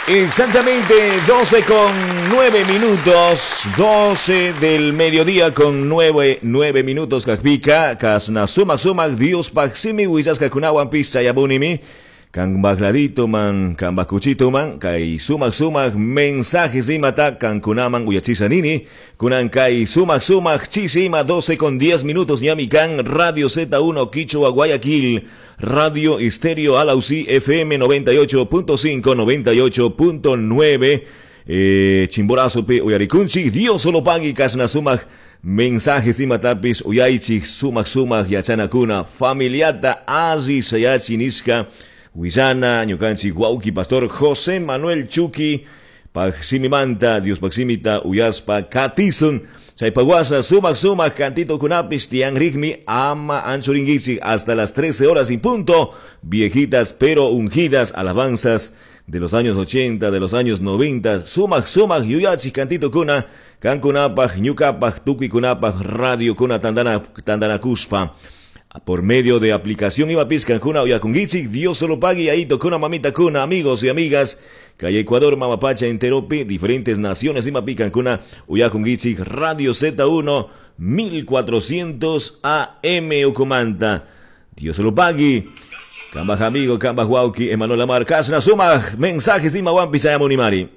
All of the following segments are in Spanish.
Exactamente 12 con 9 minutos, 12 del mediodía con 9 minutos. Kajpika, kasna sumak Dios paksimi wisas kakunawan pista yabunimi. Kang bagladito man, kang bakuchito man, kay sumak mensajes imata, kang kunaman uyachisanini, kunan kay sumak chisima 12 con 10 minutos nyami kang Radio Z1 Quichua Guayaquil, Radio Estéreo Alausí FM 98.5, 98.9, Chimborazo pe uyarikunchi, Dios solo pagi kasna sumak mensajes imatapis uyaichi sumak yachana kuna, familiata azi sayachi niska, Huizana, Ñucanchi, Guauqui, Pastor José Manuel Chuqui, Paximimanta, Dios Paximita, Uyaspa, Catison, Chaipaguasa, sumak, Cantito Kunapis, Tian Rigmi, Ama Anchoringichi, hasta las 13 horas y punto, viejitas pero ungidas, alabanzas de los años 80, de los años 90, sumak, Yuyachi, Cantito Kuna, Cankunapaj, Ñucapaj, Tuqui Kunapaj, Radio Kuna, Tandana Kuspa. Por medio de aplicación Ibapis Cancuna Oyakungichi, Dios solo pague ahí tocuna mamita cuna, amigos y amigas, calle Ecuador, Mamapacha, Enterope, diferentes naciones Imapi Cancuna Oyakungichi, Radio Z1, 1400 AM Ucumanta. Dios solo pague. Cambaj amigo, Cambaj Guauqui, Emanuel Amar, Casna Suma, mensajes Imawampi Chayamunimari.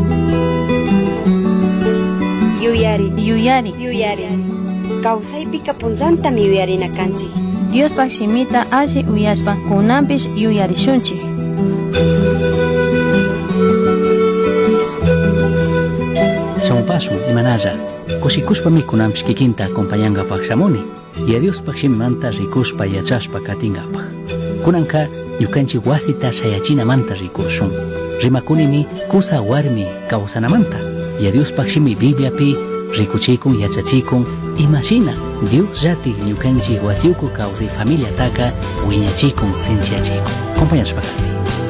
Yuyari. Kawsaypika punllanta mi uyarina kanchik. Dios paximita alli uyaspa kunampish yuyarishunchik. Shamupasu imanalla kushikushpa mikunampish kikinta acompañangapak shamuni y a Dios paximimanta rikushpa yachashpa katingapaj. Kunanka ñukanchik wasita shayachinamanta rikushun. Rimakunimi kusa warmi kawsanamanta y a Dios paximi Bibliapi rikuchikun yachachikun. Imagina, Dios jati ñukanchik wasiuku kawsay familia taka wiñachikun sinchiachikun. Compañeros para